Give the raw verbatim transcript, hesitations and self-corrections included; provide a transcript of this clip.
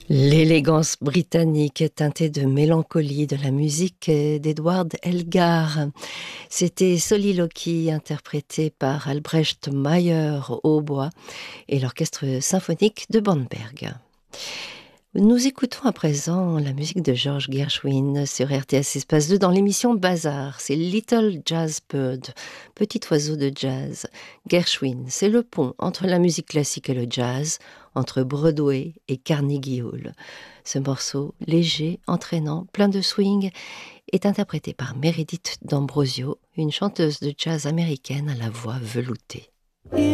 L'élégance britannique teintée de mélancolie de la musique d'Edward Elgar. C'était Soliloquy interprété par Albrecht Meyer au hautbois et l'orchestre symphonique de Bamberg. Nous écoutons à présent la musique de George Gershwin sur R T S Espace deux dans l'émission Bazar. C'est Little Jazz Bird, petit oiseau de jazz. Gershwin, c'est le pont entre la musique classique et le jazz, entre Broadway et Carnegie Hall. Ce morceau, léger, entraînant, plein de swing, est interprété par Meredith D'Ambrosio, une chanteuse de jazz américaine à la voix veloutée.